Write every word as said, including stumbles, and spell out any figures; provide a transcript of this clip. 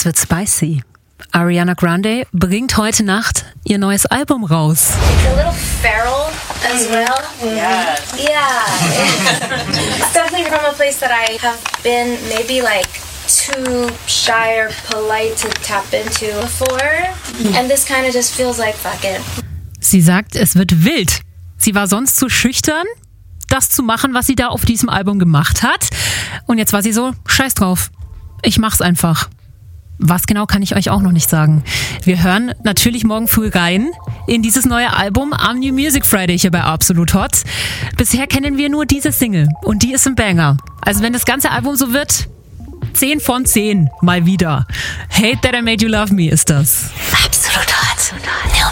Es wird spicy. Ariana Grande bringt heute Nacht ihr neues Album raus. It's a little feral as well. Yeah. Yeah. It's definitely from a place that I have been maybe like too shy or polite to tap into before. And this kind of just feels like fuck it. Sie sagt, es wird wild. Sie war sonst zu schüchtern, das zu machen, was sie da auf diesem Album gemacht hat. Und jetzt war sie so, scheiß drauf. Ich mach's einfach. Was genau, kann ich euch auch noch nicht sagen. Wir hören natürlich morgen früh rein in dieses neue Album am New Music Friday hier bei Absolut Hot. Bisher kennen wir nur diese Single und die ist ein Banger. Also wenn das ganze Album so wird, zehn von zehn mal wieder. Hate That I Made You Love Me ist das. Absolut Hot.